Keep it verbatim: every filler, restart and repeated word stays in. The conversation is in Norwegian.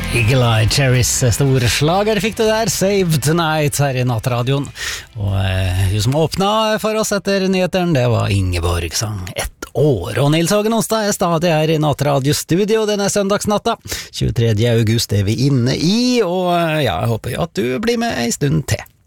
Eagle Eye Cherries store slager fikk du der, Save Tonight her i Nattradioen. Og eh, hun som åpnet for oss etter nyheteren, det var Ingeborg sang ett år. Og Nils Hagen Onsdag er stadig her i Nattradiostudio denne søndagsnatta. tjuetredje august er vi inne i, og ja, jeg håper jo at du blir med en stund til.